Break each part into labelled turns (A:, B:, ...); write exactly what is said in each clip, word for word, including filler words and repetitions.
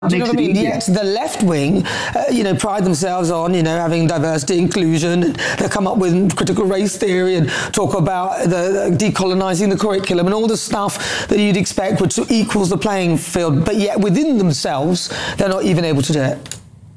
A: Do you know what I mean?
B: Easier.
A: Yet the left wing, uh, you know, pride themselves on, you know, having diversity, inclusion. They come up with critical race theory and talk about the, the decolonising the curriculum and all the stuff that you'd expect, which equals the playing field. But yet within themselves, they're not even able to do it.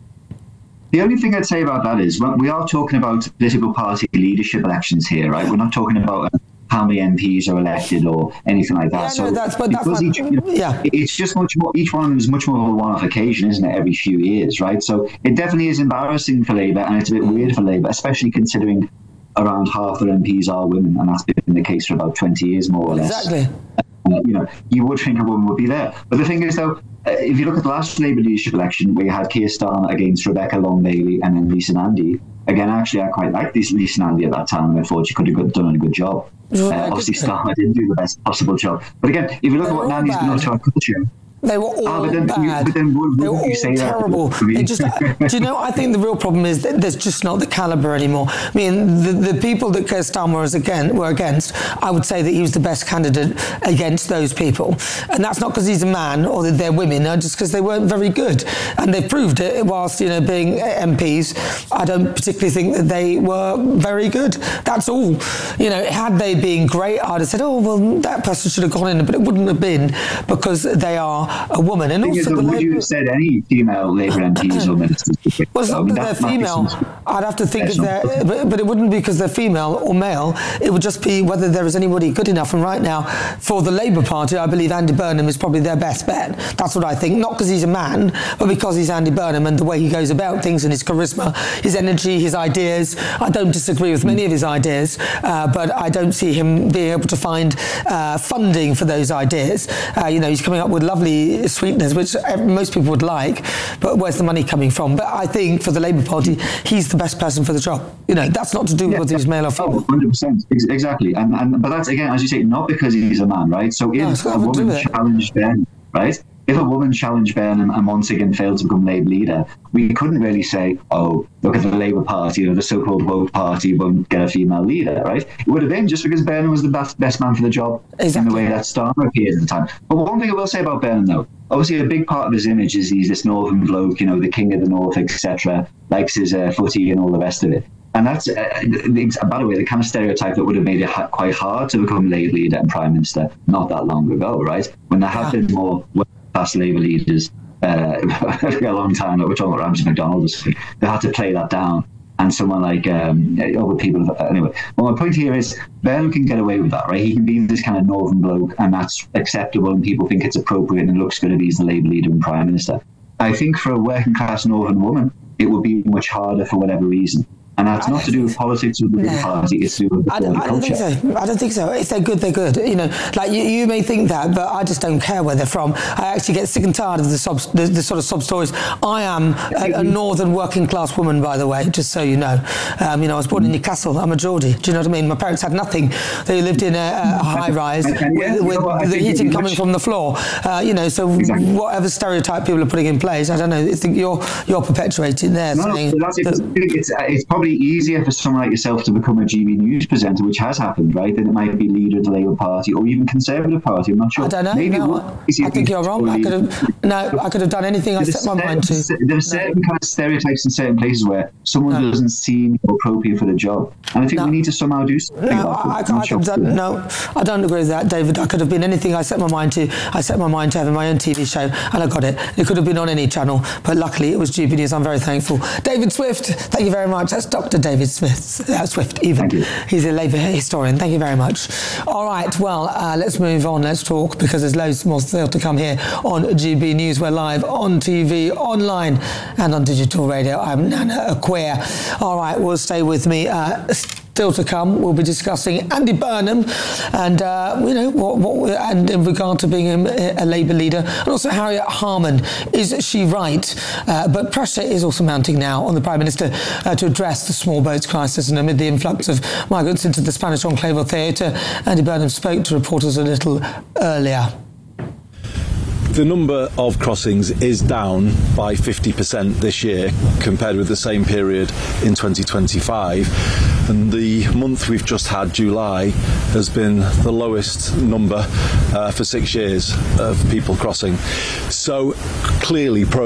B: The only thing I'd say about that is, well, we are talking about political party leadership elections here, right? We're not talking about how many M Ps are elected or anything like that.
A: Yeah,
B: so
A: no, that's, but that's my,
B: each, you know,
A: yeah.
B: It's just much more, each one of them is much more of a one-off occasion, isn't it, every few years, right? So it definitely is embarrassing for Labour, and it's a bit weird for Labour, especially considering around half their M Ps are women, and that's been the case for about twenty years, more or less.
A: Exactly.
B: Uh, you know, you would think a woman would be there. But the thing is, though, uh, if you look at the last Labour leadership election, where you had Keir Starmer against Rebecca Long-Bailey and then Lisa Nandy, again, actually, I quite liked this Lisa Nandy at that time, and I thought she could have done a good job. Uh, obviously, Starmer didn't do the best possible job. But again, if you look at what Nandy's been up to our culture,
A: they were all
B: ah, but then,
A: bad.
B: You, but then would,
A: they were all
B: say
A: terrible.
B: That? I mean,
A: just, do you know, I think the real problem is that there's just not the calibre anymore. I mean, the, the people that Keir Starmer was again, were against, I would say that he was the best candidate against those people. And that's not because he's a man or that they're women, no, just because they weren't very good. And they proved it whilst, you know, being M Ps. I don't particularly think that they were very good. That's all. You know, had they been great, I'd have said, oh, well, that person should have gone in, but it wouldn't have been because they are a woman. And also,
B: is,
A: the
B: would
A: Labour,
B: you have said any female Labour M Ps or ministers?
A: Well, it's not that they're female. I'd have to think if they're, but, but it wouldn't be because they're female or male. It would just be whether there is anybody good enough. And right now, for the Labour Party, I believe Andy Burnham is probably their best bet. That's what I think. Not because he's a man, but because he's Andy Burnham and the way he goes about things and his charisma, his energy, his ideas. I don't disagree with many of his ideas, uh, but I don't see him being able to find uh, funding for those ideas. Uh, you know, he's coming up with lovely sweeteners, which most people would like, but where's the money coming from? But I think for the Labour Party, he's the best person for the job. You know, that's not to do with
B: yeah,
A: whether he's male or female.
B: Oh, one hundred percent. Exactly. And, and, but that's, again, as you say, not because he's a man, right? So if
A: No,
B: a woman challenged Ben, right? If a woman challenged Ben and, and once again failed to become Labour leader, we couldn't really say, oh, look at the Labour Party or the so-called woke party won't get a female leader, right? It would have been just because Burnham was the best, best man for the job exactly. in the way that Starmer appeared at the time. But one thing I will say about Burnham, though, obviously a big part of his image is he's this northern bloke, you know, the king of the north, et cetera, likes his uh, footy and all the rest of it. And that's, uh, by the way, the kind of stereotype that would have made it ha- quite hard to become Labour leader and Prime Minister not that long ago, right? When there have yeah. been more past Labour leaders uh, a long time, like we're talking about Ramsay MacDonald, they had to play that down. And someone like um, other people, anyway. Well, my point here is Burnham can get away with that, right? He can be this kind of northern bloke, and that's acceptable, and people think it's appropriate and looks good if he's the Labour leader and Prime Minister. I think for a working class northern woman, it would be much harder for whatever reason. And that's not to do with politics or the Labour Party, it's to do with the
A: I, don't, I don't think so. I don't think so. If they're good, they're good. You know, like you, you may think that, but I just don't care where they're from. I actually get sick and tired of the, sub, the, the sort of sob stories. I am a, a northern working class woman, by the way, just so you know. Um, you know, I was born in Newcastle. I'm a Geordie. Do you know what I mean? My parents had nothing. They lived in a, a high rise with, with the heating coming from the floor. Uh, you know, so exactly. whatever stereotype people are putting in place, I don't know. I think you're you're perpetuating there.
B: No, no, that's it. That, it's, it's probably easier for someone like yourself to become a G B News presenter, which has happened, right? Then it might be leader of the Labour Party or even Conservative Party. I'm not sure.
A: I don't know.
B: Maybe
A: no, I think you're wrong. I could have no. I could have done anything I set my mind to.
B: There are certain no. kind of stereotypes in certain places where someone no. doesn't seem appropriate for the job, and I think no. we need to somehow do something.
A: No, I, I, I could have done, no, I don't agree with that, David. I could have been anything I set my mind to. I set my mind to having my own T V show, and I got it. It could have been on any channel, but luckily it was G B News. I'm very thankful. David Swift, thank you very much. That's Doctor David Smith. Uh, Swift, even. He's a Labour historian. Thank you very much. All right, well, uh, let's move on. Let's talk, because there's loads more still to come here on G B News. We're live on T V, online, and on digital radio. I'm Nana Acquia. All right, well, stay with me. Uh, Still to come, we'll be discussing Andy Burnham and, uh, you know, what, what, and in regard to being a, a Labour leader, and also Harriet Harman. Is she right? Uh, but pressure is also mounting now on the Prime Minister uh, to address the small boats crisis, and amid the influx of migrants into the Spanish enclave of Ceuta, Andy Burnham spoke to reporters a little earlier.
C: The number of crossings is down by fifty percent this year compared with the same period in twenty twenty-five, and the month we've just had, July, has been the lowest number uh, for six years of people crossing. So clearly